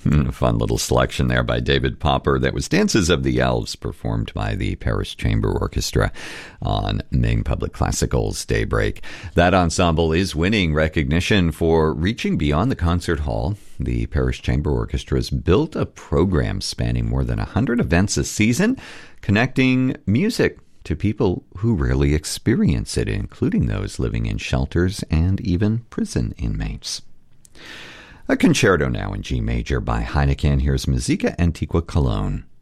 Fun little selection there by David Popper. That was Dances of the Elves, performed by the Paris Chamber Orchestra on Maine Public Classical's Daybreak. That ensemble is winning recognition for reaching beyond the concert hall. The Paris Chamber Orchestra has built a program spanning more than 100 events a season, connecting music to people who rarely experience it, including those living in shelters and even prison inmates. A concerto now in G major by Heineken. Here's Musica Antiqua Cologne.